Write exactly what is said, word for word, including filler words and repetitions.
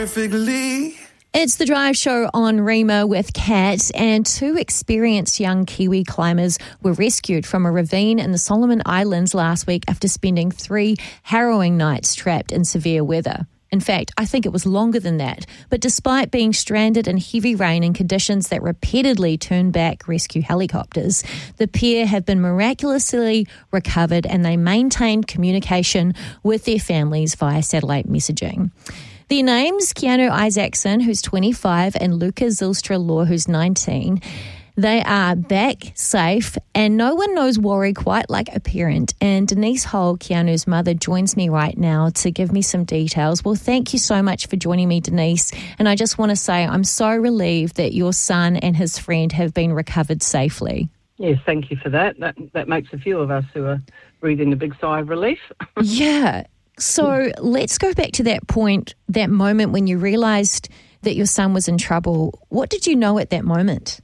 perfectly. It's the Drive Show on Rima with Kat, and two experienced young Kiwi climbers were rescued from a ravine in the Solomon Islands last week after spending three harrowing nights trapped in severe weather. In fact, I think it was longer than that. But despite being stranded in heavy rain and conditions that repeatedly turned back rescue helicopters, the pair have been miraculously recovered and they maintained communication with their families via satellite messaging. Their names, Keanu Isaacson, who's twenty-five, and Luca Zylstra-Law, who's nineteen. They are back, safe, and no one knows worry quite like a parent. And Denise Hull, Keanu's mother, joins me right now to give me some details. Well, thank you so much for joining me, Denise. And I just want to say I'm so relieved that your son and his friend have been recovered safely. Yes, thank you for that. That, that makes a few of us who are breathing a big sigh of relief. Yeah. So let's go back to that point, that moment when you realised that your son was in trouble. What did you know at that moment?